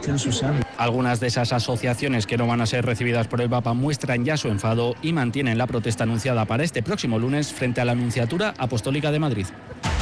en sus ámbitos. Algunas de esas asociaciones que no van a ser recibidas por el Papa muestran ya su enfado y mantienen la protesta anunciada para este próximo lunes frente a la Nunciatura Apostólica de Madrid.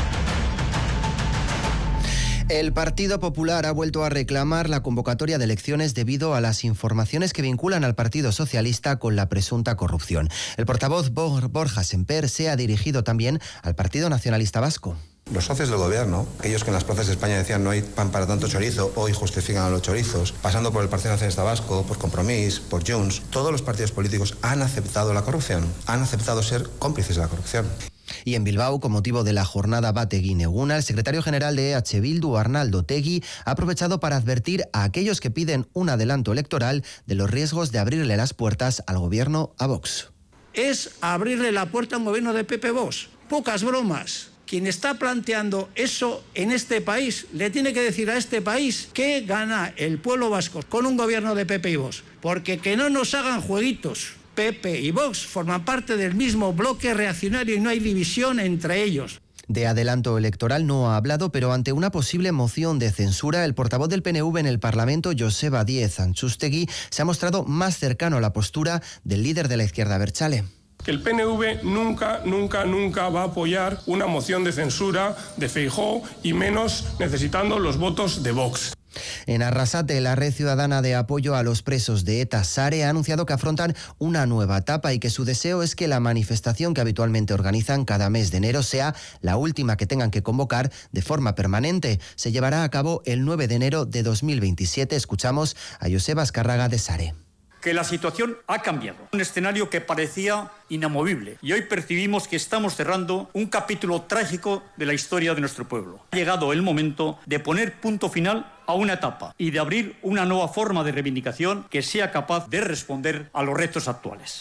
El Partido Popular ha vuelto a reclamar la convocatoria de elecciones debido a las informaciones que vinculan al Partido Socialista con la presunta corrupción. El portavoz Borja Semper se ha dirigido también al Partido Nacionalista Vasco. Los socios del gobierno, aquellos que en las plazas de España decían no hay pan para tanto chorizo, hoy justifican a los chorizos, pasando por el Partido Nacionalista Vasco, por Compromís, por Junts, todos los partidos políticos han aceptado la corrupción, han aceptado ser cómplices de la corrupción. Y en Bilbao, con motivo de la jornada Bategui Eguna, el secretario general de EH Bildu, Arnaldo Otegi, ha aprovechado para advertir a aquellos que piden un adelanto electoral de los riesgos de abrirle las puertas al gobierno a Vox. Es abrirle la puerta a un gobierno de PP Vox. Pocas bromas. Quien está planteando eso en este país le tiene que decir a este país que gana el pueblo vasco con un gobierno de PP y Vox. Porque que no nos hagan jueguitos. PP y Vox forman parte del mismo bloque reaccionario y no hay división entre ellos. De adelanto electoral no ha hablado, pero ante una posible moción de censura, el portavoz del PNV en el Parlamento, Joseba Díez Antxustegui, se ha mostrado más cercano a la postura del líder de la izquierda abertzale. Que el PNV nunca va a apoyar una moción de censura de Feijóo y menos necesitando los votos de Vox. En Arrasate, la Red Ciudadana de Apoyo a los Presos de ETA, SARE, ha anunciado que afrontan una nueva etapa y que su deseo es que la manifestación que habitualmente organizan cada mes de enero sea la última que tengan que convocar de forma permanente. Se llevará a cabo el 9 de enero de 2027. Escuchamos a Joseba Azcárraga de SARE. Que la situación ha cambiado. Un escenario que parecía inamovible y hoy percibimos que estamos cerrando un capítulo trágico de la historia de nuestro pueblo. Ha llegado el momento de poner punto final a una etapa y de abrir una nueva forma de reivindicación que sea capaz de responder a los retos actuales.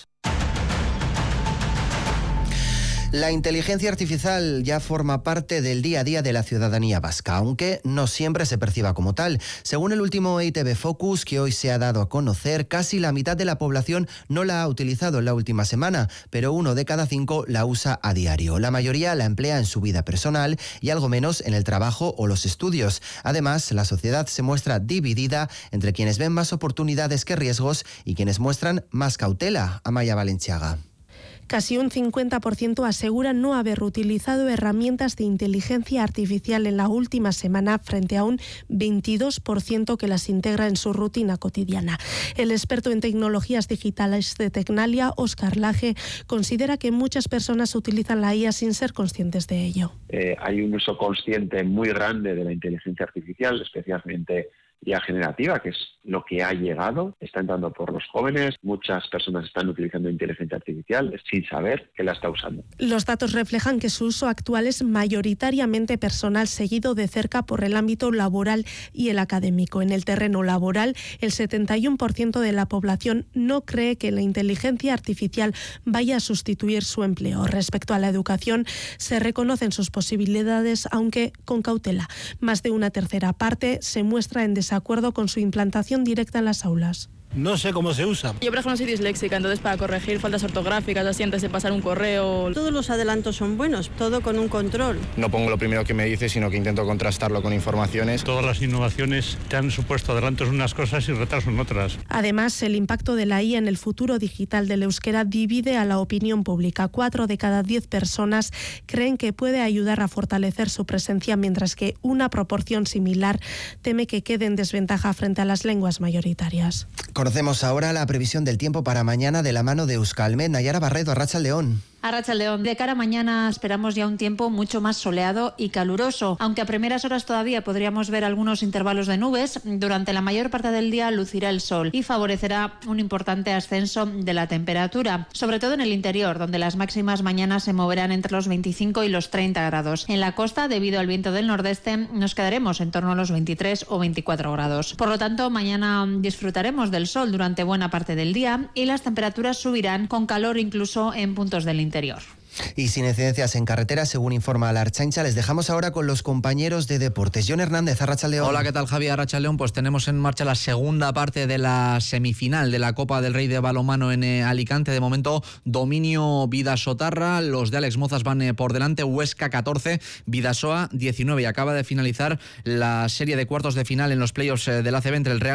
La inteligencia artificial ya forma parte del día a día de la ciudadanía vasca, aunque no siempre se perciba como tal. Según el último EITB Focus, que hoy se ha dado a conocer, casi la mitad de la población no la ha utilizado en la última semana, pero 1 de cada 5 la usa a diario. La mayoría la emplea en su vida personal y algo menos en el trabajo o los estudios. Además, la sociedad se muestra dividida entre quienes ven más oportunidades que riesgos y quienes muestran más cautela. Amaia Valenciaga. Casi un 50% aseguran no haber utilizado herramientas de inteligencia artificial en la última semana frente a un 22% que las integra en su rutina cotidiana. El experto en tecnologías digitales de Tecnalia, Óscar Laje, considera que muchas personas utilizan la IA sin ser conscientes de ello. Hay un uso consciente muy grande de la inteligencia artificial, especialmente IA generativa, que es lo que ha llegado, está entrando por los jóvenes. Muchas personas están utilizando inteligencia artificial sin saber que la está usando. Los datos reflejan que su uso actual es mayoritariamente personal, seguido de cerca por el ámbito laboral y el académico. En el terreno laboral, el 71% de la población no cree que la inteligencia artificial vaya a sustituir su empleo. Respecto a la educación, se reconocen sus posibilidades, aunque con cautela. Más de una tercera parte se muestra en desacuerdo con su implantación directa en las aulas. No sé cómo se usa. Yo, por ejemplo, soy disléxica, entonces para corregir faltas ortográficas, así antes de pasar un correo. Todos los adelantos son buenos, todo con un control. No pongo lo primero que me dice, sino que intento contrastarlo con informaciones. Todas las innovaciones te han supuesto adelantos en unas cosas y retrasos en otras. Además, el impacto de la IA en el futuro digital del euskera divide a la opinión pública. 4 de cada 10 personas creen que puede ayudar a fortalecer su presencia, mientras que una proporción similar teme que quede en desventaja frente a las lenguas mayoritarias. Conocemos ahora la previsión del tiempo para mañana de la mano de Euskalmet. Nayara Barredo, Arratsaldeon. Arratsaldeon. De cara a mañana esperamos ya un tiempo mucho más soleado y caluroso, aunque a primeras horas todavía podríamos ver algunos intervalos de nubes. Durante la mayor parte del día lucirá el sol y favorecerá un importante ascenso de la temperatura, sobre todo en el interior, donde las máximas mañana se moverán entre los 25 y los 30 grados. En la costa, debido al viento del nordeste, nos quedaremos en torno a los 23 o 24 grados. Por lo tanto, mañana disfrutaremos del sol durante buena parte del día y las temperaturas subirán, con calor incluso en puntos del interior. Y sin incidencias en carretera, según informa la Ertzaintza. Les dejamos ahora con los compañeros de deportes. John Hernández, Arratsaldeon. Hola, ¿qué tal, Javier? Arratsaldeon. Pues tenemos en marcha la segunda parte de la semifinal de la Copa del Rey de balonmano en Alicante. De momento, dominio Bidasotarra. Los de Alex Mozas van por delante. Huesca 14, Bidasoa 19. Y acaba de finalizar la serie de cuartos de final en los playoffs del ACB entre el Real